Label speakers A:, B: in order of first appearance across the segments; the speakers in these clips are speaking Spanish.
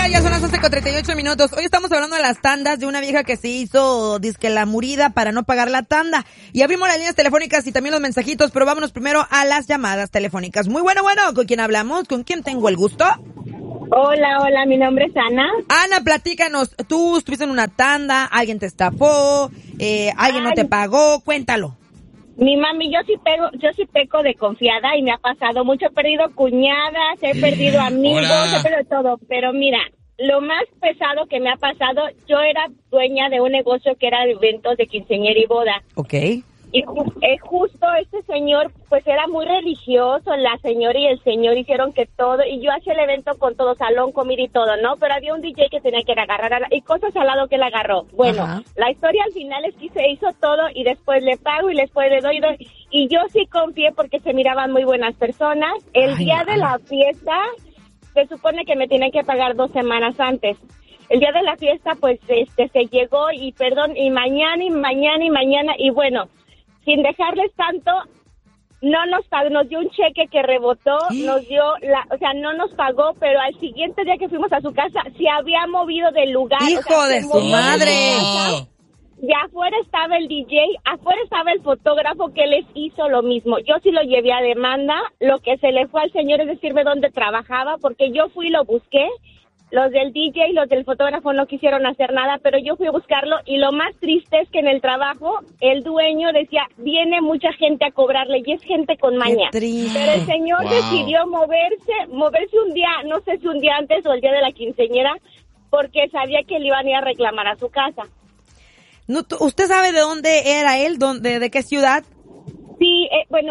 A: Ya son las 11:38. Hoy estamos hablando de las tandas, de una vieja que se hizo disque la murida para no pagar la tanda. Y abrimos las líneas telefónicas y también los mensajitos, pero vámonos primero a las llamadas telefónicas. Muy bueno, ¿con quién hablamos? ¿Con quién tengo el gusto?
B: Hola, mi nombre es Ana.
A: Ana, platícanos, tú estuviste en una tanda, alguien te estafó, alguien no te pagó, cuéntalo.
B: Mi mami, yo sí peco de confiada y me ha pasado mucho. He perdido cuñadas, he perdido amigos, he perdido todo. Pero mira, lo más pesado que me ha pasado, yo era dueña de un negocio que era de eventos de quinceañera y boda.
A: Ok.
B: Y justo este señor, pues era muy religioso, la señora y el señor hicieron que todo, y yo hacía el evento con todo, salón, comida y todo, ¿no? Pero había un DJ que tenía que agarrar, y cosas al lado que él agarró. Bueno, ajá. La historia al final es que se hizo todo, y después le pago, y después le doy, y yo sí confié porque se miraban muy buenas personas. El día de la fiesta, se supone que me tienen que pagar 2 semanas antes. El día de la fiesta, pues, se llegó, y perdón, y mañana, y bueno, sin dejarles tanto, no nos pagó, nos dio un cheque que rebotó, nos dio, no nos pagó, pero al siguiente día que fuimos a su casa, se había movido del lugar.
A: ¡Hijo de su madre!
B: Y afuera estaba el DJ, afuera estaba el fotógrafo que les hizo lo mismo. Yo sí lo llevé a demanda, lo que se le fue al señor es decirme dónde trabajaba, porque yo fui y lo busqué. Los del DJ y los del fotógrafo no quisieron hacer nada, pero yo fui a buscarlo, y lo más triste es que en el trabajo el dueño decía, viene mucha gente a cobrarle, y es gente con maña. Pero el señor decidió moverse un día, no sé si un día antes o el día de la quinceañera, porque sabía que le iban a ir a reclamar a su casa.
A: No, ¿usted sabe de dónde era él? ¿De qué ciudad?
B: Sí,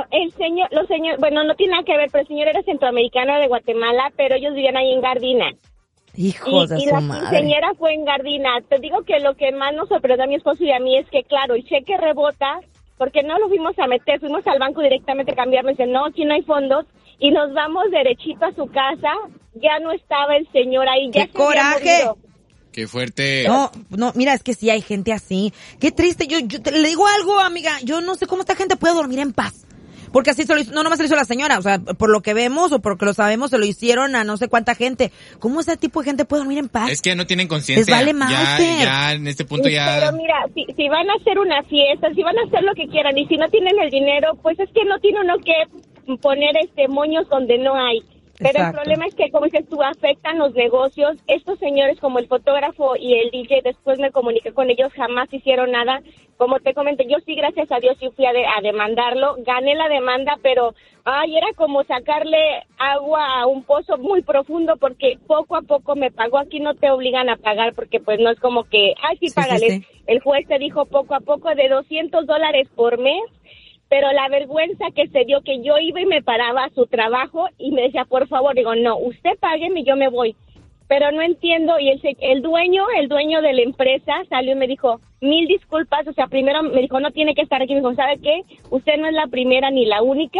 B: no tiene nada que ver, pero el señor era centroamericano de Guatemala, pero ellos vivían ahí en Gardina.
A: Hijos de su madre. Y
B: la quinceañera fue en Gardina. Te digo que lo que más nos sorprendió a mi esposo y a mí es que, claro, el cheque rebota, porque no lo fuimos a meter, fuimos al banco directamente a cambiarlo, y dice, no, aquí no hay fondos, y nos vamos derechito a su casa, ya no estaba el señor ahí.
A: ¡Qué coraje!
C: ¡Qué fuerte!
A: No, mira, es que sí hay gente así. Qué triste, yo le digo algo, amiga, yo no sé cómo esta gente puede dormir en paz. Porque así se lo hizo, no nomás se lo hizo la señora, o sea, por lo que vemos o porque lo sabemos, se lo hicieron a no sé cuánta gente. ¿Cómo ese tipo de gente puede dormir en paz?
C: Es que no tienen conciencia.
A: Les vale más.
C: Ya en este punto ya...
B: Pero mira, si van a hacer una fiesta, si van a hacer lo que quieran, y si no tienen el dinero, pues es que no tiene uno que poner moños donde no hay. Pero exacto. El problema es que, como dices tú, afectan los negocios. Estos señores, como el fotógrafo y el DJ, después me comuniqué con ellos, jamás hicieron nada. Como te comenté, yo sí, gracias a Dios, sí fui a demandarlo. Gané la demanda, pero era como sacarle agua a un pozo muy profundo, porque poco a poco me pagó. Aquí no te obligan a pagar, porque pues no es como que, sí, págales. Sí. El juez te dijo poco a poco de $200 por mes. Pero la vergüenza que se dio, que yo iba y me paraba a su trabajo y me decía, por favor, digo, no, usted págueme y yo me voy. Pero no entiendo, y el dueño de la empresa salió y me dijo, 1000 disculpas, o sea, primero me dijo, no tiene que estar aquí, me dijo, ¿sabe qué? Usted no es la primera ni la única,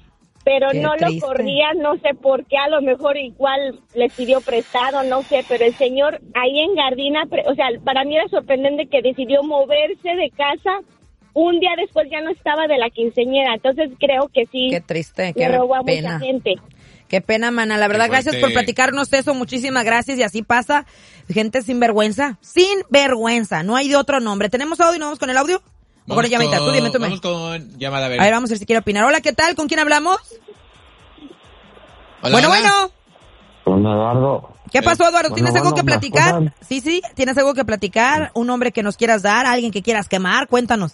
B: pero qué no triste. Lo corría, no sé por qué, a lo mejor igual les pidió prestado, no sé, pero el señor ahí en Gardina, o sea, para mí era sorprendente que decidió moverse de casa. Un día después ya no estaba de la quinceañera, entonces creo que sí.
A: Qué triste, qué
B: robó a
A: pena.
B: Mucha gente.
A: Qué pena, mana. La verdad, gracias por platicarnos eso. Muchísimas gracias. Y así pasa. Gente sin vergüenza. Sin vergüenza. No hay de otro nombre. ¿Tenemos audio y nos vamos con el audio? Mejor llamadita. Tú dime.
C: Vamos con llamada, a ver.
A: A ver, vamos a ver si quiere opinar. Hola, ¿qué tal? ¿Con quién hablamos?
C: Hola,
A: bueno.
D: Con Eduardo.
A: ¿Qué pasó, Eduardo? ¿Tienes algo que platicar? Sí. ¿Tienes algo que platicar? ¿Un nombre que nos quieras dar? ¿Alguien que quieras quemar? Cuéntanos.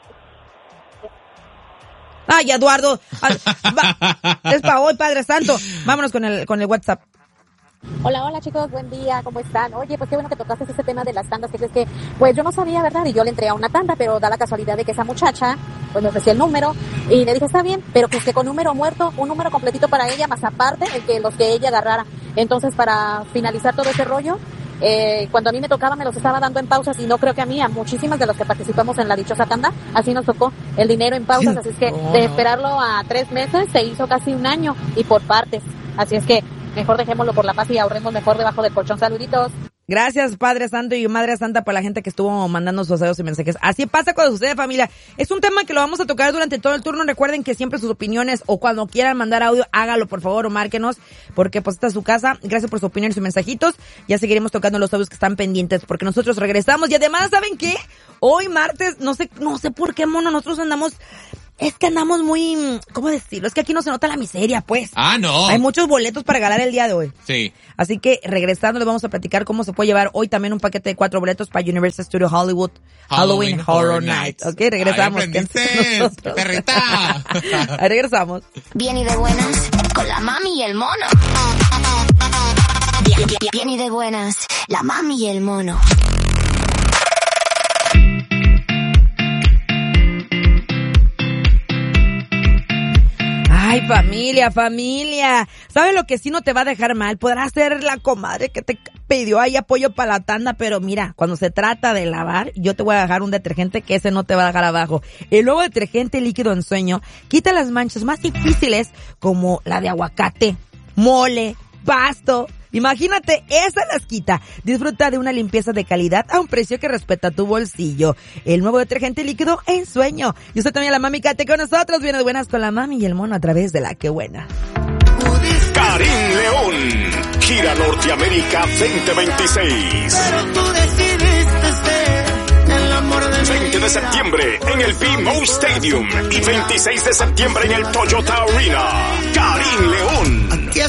A: Ay, Eduardo, es para hoy, Padre Santo. Vámonos con el WhatsApp.
E: Hola chicos, buen día, ¿cómo están? Oye, pues qué bueno que tocaste ese tema de las tandas, que es que, pues yo no sabía, ¿verdad? Y yo le entré a una tanda, pero da la casualidad de que esa muchacha, pues me ofreció el número, y le dije, está bien, pero pues que con número muerto, un número completito para ella, más aparte, los que ella agarrara. Entonces, para finalizar todo ese rollo, cuando a mí me tocaba me los estaba dando en pausas, y no creo que a mí, a muchísimas de los que participamos en la dichosa tanda, así nos tocó el dinero en pausas, así es que de esperarlo a 3 meses se hizo casi 1 año, y por partes, así es que mejor dejémoslo por la paz y ahorremos mejor debajo del colchón. Saluditos.
A: Gracias, Padre Santo y Madre Santa, por la gente que estuvo mandando sus audios y mensajes. Así pasa cuando sucede, familia. Es un tema que lo vamos a tocar durante todo el turno. Recuerden que siempre sus opiniones o cuando quieran mandar audio, hágalo, por favor, o márquenos, porque pues esta es su casa. Gracias por su opinión y sus mensajitos. Ya seguiremos tocando los audios que están pendientes, porque nosotros regresamos. Y además, ¿saben qué? Hoy martes, no sé por qué, mono, nosotros andamos... Es que andamos muy, ¿cómo decirlo? Es que aquí no se nota la miseria, pues.
C: Ah, no.
A: Hay muchos boletos para ganar el día de hoy.
C: Sí.
A: Así que regresando les vamos a platicar cómo se puede llevar hoy también un paquete de 4 boletos para Universal Studio Hollywood Halloween Horror Nights. Ok, regresamos.
C: Ay, perrita.
A: Ahí regresamos.
F: Bien y de buenas, con la mami y el mono. Bien y de buenas, la mami y el mono.
A: Ay, familia. ¿Sabes lo que sí no te va a dejar mal? Podrá ser la comadre que te pidió ahí apoyo para la tanda, pero mira, cuando se trata de lavar, yo te voy a dejar un detergente que ese no te va a dejar abajo. El nuevo detergente líquido en sueño quita las manchas más difíciles como la de aguacate, mole, pasto. Imagínate, esa las quita. Disfruta de una limpieza de calidad a un precio que respeta tu bolsillo. El nuevo detergente líquido en sueño. Y usted también, la mami Kate, con nosotros. Viene de buenas con la mami y el mono a través de La Que Buena.
G: Karim León, gira Norteamérica 2026.
H: Pero tú decidiste ser el amor de
G: 20 de septiembre en el BMO Stadium y 26 de septiembre en el Toyota Arena. Karim León.